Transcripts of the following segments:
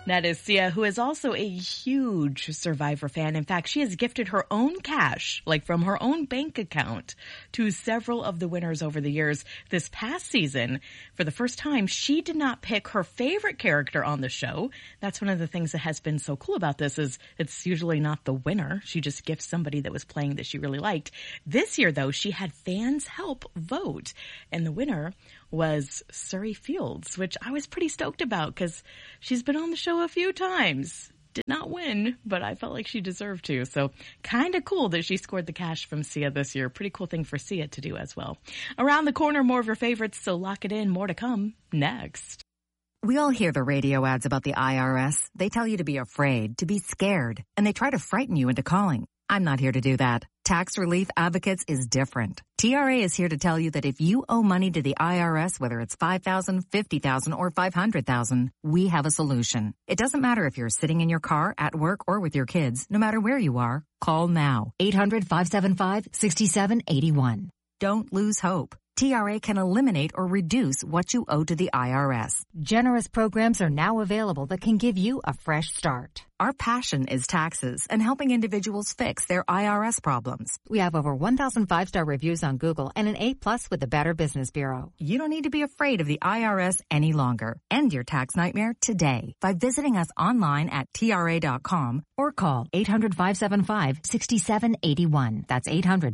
That is Sia, who is also a huge Survivor fan. In fact, she has gifted her own cash, like from her own bank account, to several of the winners over the years. This past season, for the first time, she did not pick her favorite character on the show. That's one of the things that has been so cool about this is it's usually not the winner. She just gifts somebody that was playing that she really liked. This year, though, she had fans help vote, and the winner was Surrey Fields, which I was pretty stoked about because she's been on the show a few times. Did not win, but I felt like she deserved to. So kind of cool that she scored the cash from Sia this year. Pretty cool thing for Sia to do as well. Around the corner, more of your favorites, so lock it in. More to come next. We all hear the radio ads about the IRS. They tell you to be afraid, to be scared, and they try to frighten you into calling. I'm not here to do that. Tax Relief Advocates is different. TRA is here to tell you that if you owe money to the IRS, whether it's $5,000, $50,000, or $500,000, we have a solution. It doesn't matter if you're sitting in your car, at work, or with your kids. No matter where you are, call now. 800-575-6781. Don't lose hope. TRA can eliminate or reduce what you owe to the IRS. Generous programs are now available that can give you a fresh start. Our passion is taxes and helping individuals fix their IRS problems. We have over 1,000 5-star reviews on Google and an A+ with the Better Business Bureau. You don't need to be afraid of the IRS any longer. End your tax nightmare today by visiting us online at TRA.com or call 800-575-6781. That's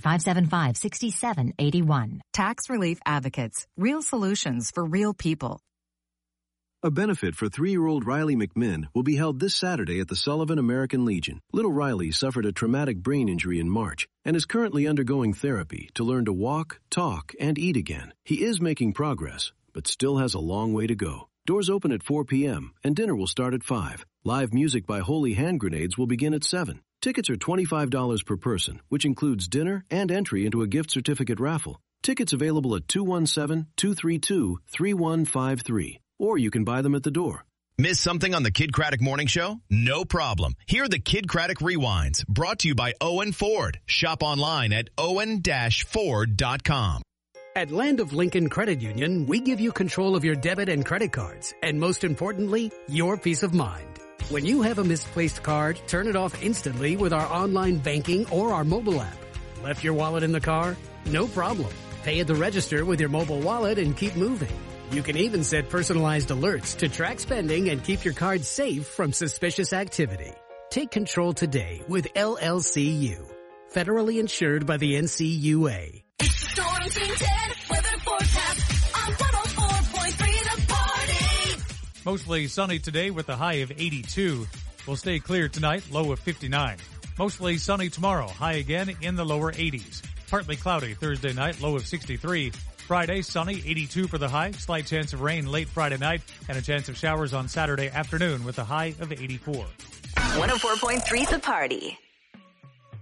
800-575-6781. Tax Relief Advocates. Real solutions for real people. A benefit for 3-year-old Riley McMinn will be held this Saturday at the Sullivan American Legion. Little Riley suffered a traumatic brain injury in March and is currently undergoing therapy to learn to walk, talk, and eat again. He is making progress, but still has a long way to go. Doors open at 4 p.m. and dinner will start at 5. Live music by Holy Hand Grenades will begin at 7. Tickets are $25 per person, which includes dinner and entry into a gift certificate raffle. Tickets available at 217-232-3153. Or you can buy them at the door. Miss something on the Kid Craddock Morning Show? No problem. Hear the Kid Craddock Rewinds, brought to you by Owen Ford. Shop online at owen-ford.com. At Land of Lincoln Credit Union, we give you control of your debit and credit cards, and most importantly, your peace of mind. When you have a misplaced card, turn it off instantly with our online banking or our mobile app. Left your wallet in the car? No problem. Pay at the register with your mobile wallet and keep moving. You can even set personalized alerts to track spending and keep your card safe from suspicious activity. Take control today with LLCU. Federally insured by the NCUA. It's the Storm Team 10 weather forecast on 104.3 The Party. Mostly sunny today with a high of 82. Will stay clear tonight, low of 59. Mostly sunny tomorrow, high again in the lower 80s. Partly cloudy Thursday night, low of 63. Friday, sunny, 82 for the high. Slight chance of rain late Friday night and a chance of showers on Saturday afternoon with a high of 84. 104.3 The Party.